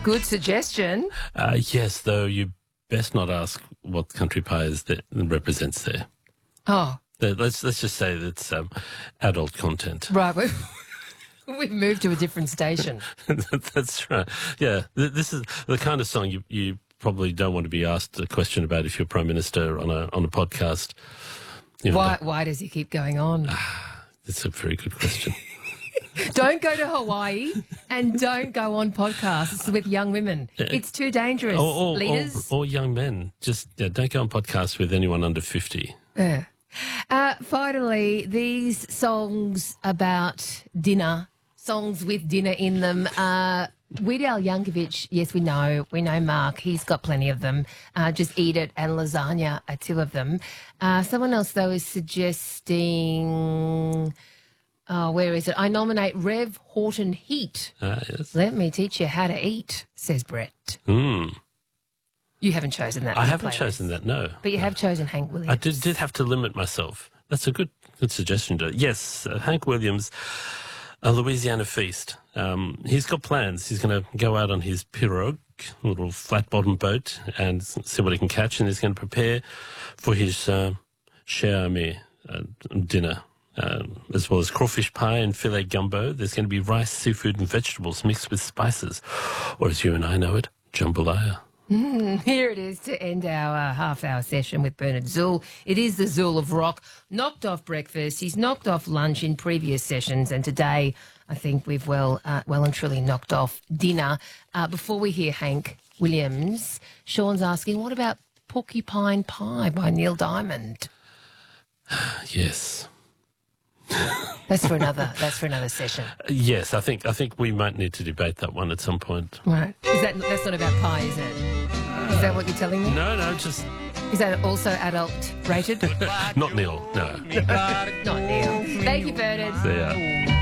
Good suggestion. Yes, though you best not ask what country pie is that represents there. Oh, Let's just say that's adult content. right. We've moved to a different station. That's right. Yeah, this is the kind of song you probably don't want to be asked a question about if you're Prime Minister on a podcast. You know, Why does he keep going on? That's a very good question. Don't go to Hawaii and don't go on podcasts with young women. It's too dangerous, leaders. Or young men. Just don't go on podcasts with anyone under 50. Yeah. Finally, these songs about dinner, songs with dinner in them. Weird Al Yankovic, yes, we know Mark. He's got plenty of them. Just Eat It and Lasagna are two of them. Someone else, though, is suggesting... where is it? I nominate Rev Horton Heat. Yes. Let me teach you how to eat, says Brett. You haven't chosen that. I haven't chosen that, no. But you have chosen Hank Williams. I did have to limit myself. That's a good suggestion. Yes, Hank Williams, a Louisiana feast. He's got plans. He's going to go out on his pirogue, a little flat-bottom boat, and see what he can catch, and he's going to prepare for his cher ami dinner. As well as crawfish pie and filet gumbo. There's going to be rice, seafood and vegetables mixed with spices, or as you and I know it, jambalaya. Here it is to end our half-hour session with Bernard Zool. It is the Zool of rock. Knocked off breakfast. He's knocked off lunch in previous sessions, and today I think we've well and truly knocked off dinner. Before we hear Hank Williams, Sean's asking, what about Porcupine Pie by Neil Diamond? Yes. That's for another session. Yes, I think we might need to debate that one at some point. Right. That's not about pie, is it? Is that what you're telling me? No, just... Is that also adult rated? Not Neil, no. Not Neil. Thank you, Bernard. See ya.